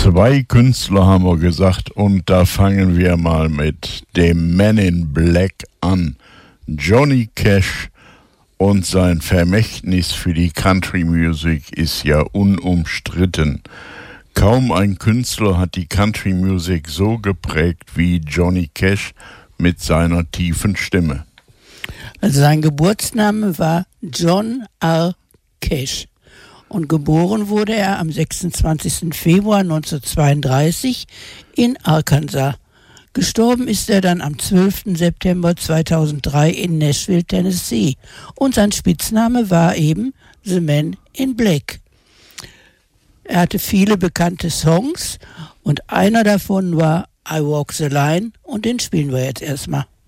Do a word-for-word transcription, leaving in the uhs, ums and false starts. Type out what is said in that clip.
Zwei Künstler haben wir gesagt und da fangen wir mal mit dem Man in Black an. Johnny Cash und sein Vermächtnis für die Country Music ist ja unumstritten. Kaum ein Künstler hat die Country Music so geprägt wie Johnny Cash mit seiner tiefen Stimme. Also sein Geburtsname war John R. Cash. Und geboren wurde er am sechsundzwanzigsten Februar neunzehnhundertzweiunddreißig in Arkansas. Gestorben ist er dann am zwölften September zweitausenddrei in Nashville, Tennessee. Und sein Spitzname war eben The Man in Black. Er hatte viele bekannte Songs und einer davon war I Walk the Line und den spielen wir jetzt erstmal.